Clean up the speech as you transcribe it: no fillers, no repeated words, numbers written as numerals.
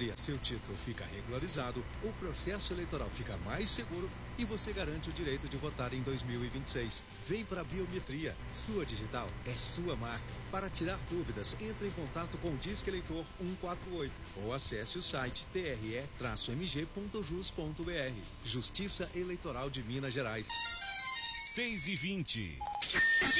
biometria. Seu título fica regularizado, o processo eleitoral fica mais seguro e você garante o direito de votar em 2026. Vem para a biometria. Sua digital é sua marca. Para tirar dúvidas, entre em contato com o Disque Eleitor 148 ou acesse o site tre-mg.jus.br. Justiça Eleitoral de Minas Gerais. 6h20.